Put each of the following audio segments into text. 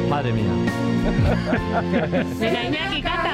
Madre mía. Venga, Iñaki, canta.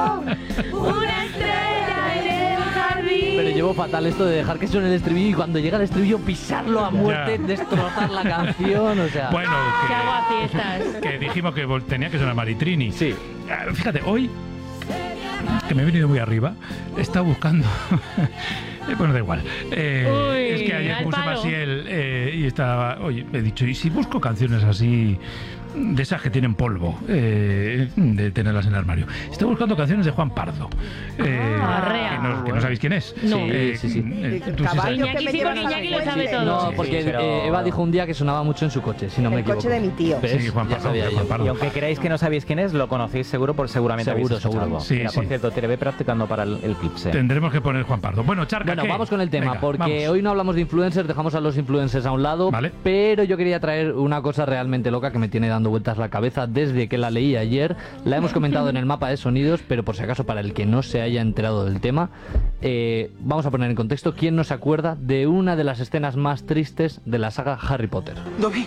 Una estrella en el jardín. Pero llevo fatal esto de dejar que suene el estribillo y cuando llega el estribillo pisarlo a muerte, Ya. destrozar la canción, o sea... Bueno, Que hago a fiestas. que dijimos que tenía que sonar Maritrini. Sí. Fíjate, hoy, que me he venido muy arriba, he estado buscando... Bueno, da igual. Es que ayer al puse palo. Maciel y estaba... Oye, he dicho, ¿y si busco canciones así... de esas que tienen polvo, de tenerlas en el armario? Estoy buscando canciones de Juan Pardo. Arrea. Que no sabéis quién es. No. Sí. Tú sí sabes. Iñaki sí, porque Iñaki lo sabe todo. No, Sí, porque pero- Eva dijo un día que sonaba mucho en su coche, si no me El equivoco. coche de mi tío. ¿Ves? Sí, Juan Ya Pardo, sabía Juan yo. Pardo. Y aunque creáis que no sabéis quién es, lo conocéis seguro, seguramente Seguro, habéis escuchado seguro. algo. Sí, Mira, sí. por cierto, te ve practicando para el clip. Tendremos que poner Juan Pardo. Bueno, Charca, Bueno, ¿qué? vamos con el tema, Venga, porque vamos. hoy no hablamos de influencers, dejamos a los influencers a un lado, Vale. pero yo quería traer una cosa realmente loca que me tiene dando vueltas la cabeza desde que la leí ayer. La hemos comentado en el mapa de sonidos, pero por si acaso para el que no se haya enterado del tema, vamos a poner en contexto quién no se acuerda de una de las escenas más tristes de la saga Harry Potter. Dobby,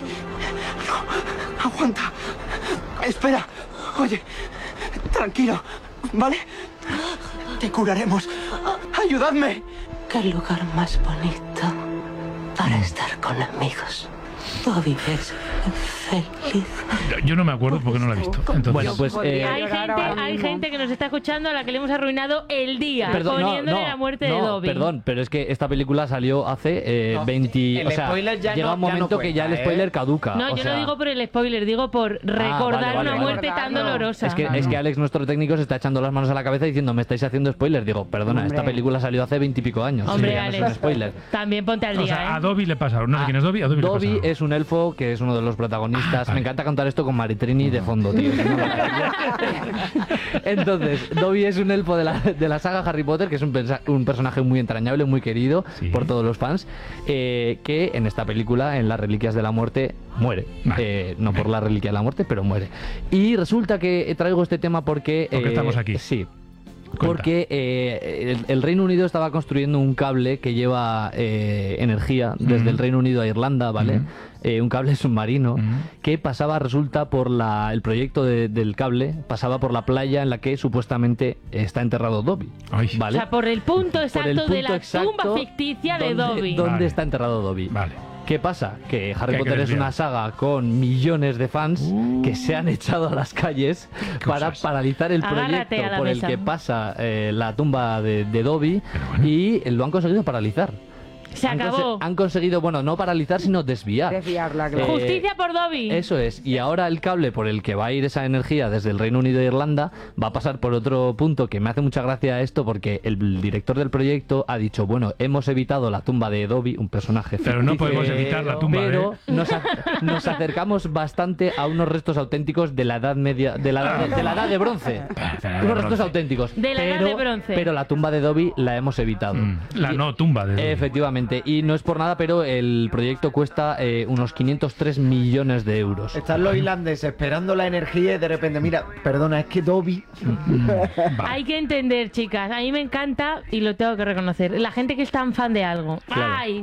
no, aguanta. Espera, oye, tranquilo, ¿vale? Te curaremos. Ayudadme. Qué lugar más bonito para estar con amigos. Dobby es feliz. Yo no me acuerdo porque no la he visto. Entonces, Bueno, pues... Hay gente que nos está escuchando a la que le hemos arruinado el día poniéndole la muerte de Dobby. Perdón, pero es que esta película salió hace 20... el o sea, spoiler ya llega no- un ya momento no que ya el cuenta, spoiler caduca. No, o yo sea- no digo por el spoiler, digo por recordar vale, una vale. muerte tan Recordarlo. dolorosa. Es que Alex, nuestro técnico, se está echando las manos a la cabeza diciendo, me estáis haciendo spoiler. Digo, perdona, Hombre. esta película salió hace 20 y pico años. Hombre, Sí, ya no es Alex, un spoiler. también ponte al o día, sea, a ¿eh? Dobby le pasaron. No sé quién es Dobby. A Dobby, le Dobby pasaron. es un elfo que es uno de los protagonistas. Vale. Me encanta cantar esto con Maritrini de fondo, tío. Entonces, Dobby es un elfo de la saga Harry Potter, que es un personaje muy entrañable, muy querido Sí. por todos los fans, que en esta película, en Las Reliquias de la Muerte, muere. Vale. No por la Reliquia de la Muerte, pero muere. Y resulta que traigo este tema porque... Porque estamos aquí. Sí. Cuenta. Porque el Reino Unido estaba construyendo un cable que lleva energía desde el Reino Unido a Irlanda, ¿vale? Un cable submarino que pasaba, resulta, por el proyecto del cable, pasaba por la playa en la que supuestamente está enterrado Dobby, Ay. O ¿vale? sea, por el punto exacto Por el de la punto exacto tumba ficticia de donde- Dobby. ¿Dónde Vale. está enterrado Dobby? Vale. ¿Qué pasa? Que Harry Que hay que Potter es desviar. una saga con millones de fans que se han echado a las calles para Cosas. paralizar el Agárrate proyecto a la por el mesa. que pasa la tumba de Dobby, Pero bueno. y lo han conseguido paralizar. Se acabó. Han conseguido, bueno, no paralizar, sino desviar. Desviarla, claro. Justicia por Dobby. Eso es, y ahora el cable por el que va a ir esa energía desde el Reino Unido a Irlanda va a pasar por otro punto que me hace mucha gracia esto, porque el director del proyecto ha dicho, bueno, hemos evitado la tumba de Dobby, un personaje Pero no ficticio, podemos evitar la tumba, pero ¿eh? nos acercamos bastante a unos restos auténticos de la edad media, de la edad de bronce. Unos restos auténticos. De la edad de bronce. Pero la tumba de Dobby la hemos evitado. La Y- no tumba de Dobby. Efectivamente, y no es por nada, pero el proyecto cuesta unos 503 millones de euros. Están los irlandeses esperando la energía y de repente, mira, perdona, es que Dobby... Hay que entender, chicas. A mí me encanta y lo tengo que reconocer. La gente que es tan fan de algo. Claro. ¡Ay!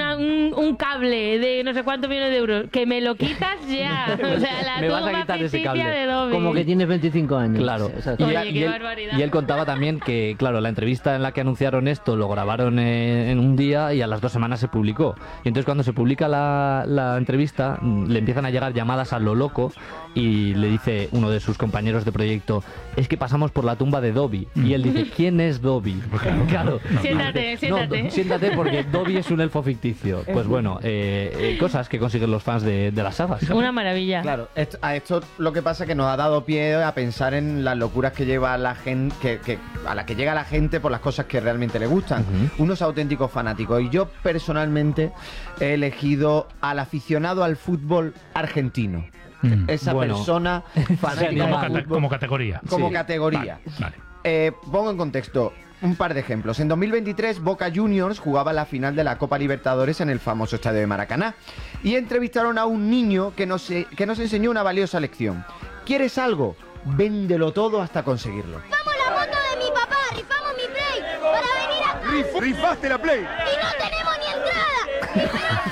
Un cable de no sé cuántos millones de euros. Que me lo quitas ya. O sea, la Me vas a tumba quitar ese ficticia cable. de Dobby. Como que tienes 25 años. Claro. O sea, Oye, qué barbaridad. Y él contaba también que, claro, la entrevista en la que anunciaron esto lo grabaron en un día y a las 2 semanas se publicó. Y entonces cuando se publica la entrevista, le empiezan a llegar llamadas a lo loco y le dice uno de sus compañeros de proyecto, es que pasamos por la tumba de Dobby. Y él dice, ¿quién es Dobby? Claro. Siéntate, siéntate. No, siéntate porque Dobby es un elfo ficticio. Pues bueno, cosas que consiguen los fans de las sagas. Una maravilla. Claro, a esto lo que pasa es que nos ha dado pie a pensar en las locuras que lleva la gente, a la que llega la gente por las cosas que realmente le gustan. Unos auténticos fanáticos. Y yo personalmente he elegido al aficionado al fútbol argentino. Esa Bueno. persona fanática Como del fútbol Como categoría. como Sí. categoría. Vale. Pongo en contexto un par de ejemplos. En 2023, Boca Juniors jugaba la final de la Copa Libertadores en el famoso estadio de Maracaná. Y entrevistaron a un niño que nos enseñó una valiosa lección. ¿Quieres algo? Véndelo todo hasta conseguirlo. ¡Rifamos la moto de mi papá! ¡Rifamos mi Play! ¡Para venir acá! ¡Rifaste la Play! ¡Y no tenemos ni entrada!